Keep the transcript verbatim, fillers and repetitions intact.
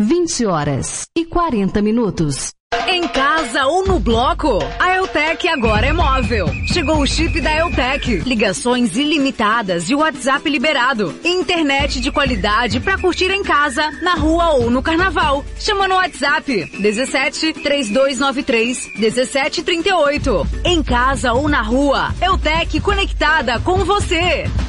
vinte horas e quarenta minutos. Em casa ou no bloco, a Eutec agora é móvel. Chegou o chip da Eutec. Ligações ilimitadas e WhatsApp liberado. Internet de qualidade pra curtir em casa, na rua ou no carnaval. Chama no WhatsApp dezessete, trinta e dois noventa e três, dezessete trinta e oito. Em casa ou na rua, Eutec conectada com você.